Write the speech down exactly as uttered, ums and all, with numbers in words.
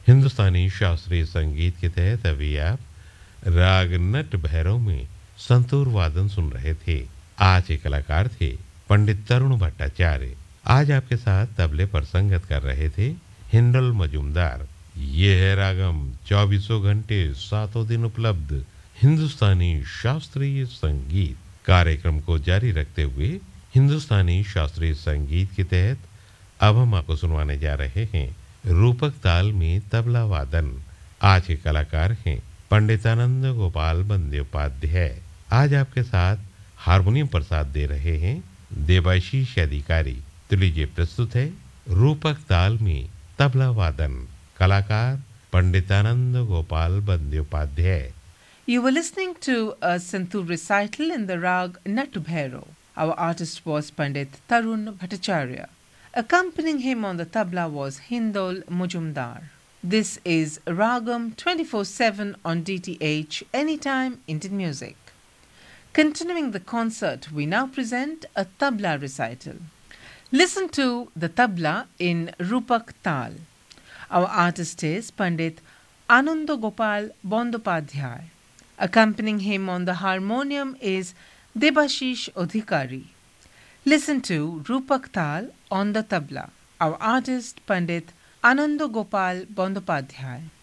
हिंदुस्तानी शास्त्रीय संगीत के तहत अभी आप राग नट भैरव में संतूर वादन सुन रहे थे। आज के कलाकार थे पंडित तरुण भट्टाचार्य। आज आपके साथ तबले पर संगत कर रहे थे हिंडल मजूमदार। ये है रागम, चौबीसों घंटे सातों दिन उपलब्ध हिंदुस्तानी शास्त्रीय संगीत। कार्यक्रम को जारी रखते हुए हिंदुस्तानी शास्त्रीय संगीत के तहत अब हम आपको सुनवाने जा रहे हैं रूपक ताल में तबला वादन। आज के कलाकार हैं पंडितानंद गोपाल बंद्योपाध्याय। आज आपके साथ हारमोनियम पर साथ दे रहे हैं देवाशीष अधिकारी। तो लीजिए प्रस्तुत है रूपक ताल में तबला वादन, कलाकार पंडितानंद Gopal Bandyopadhyay. You were listening to a Santur recital in the rag Nattu Bhairav. Our artist was Pandit Tarun Bhattacharya. Accompanying him on the tabla was Hindol Mujumdar. This is Ragam twenty-four seven on D T H, Anytime Indian Music. Continuing the concert, we now present a tabla recital. Listen to the tabla in Rupak Tal. Our artist is Pandit Ananda Gopal Bondopadhyay. Accompanying him on the harmonium is Debashish Adhikari. Listen to Rupak Tal on the tabla. Our artist Pandit Ananda Gopal Bondopadhyay.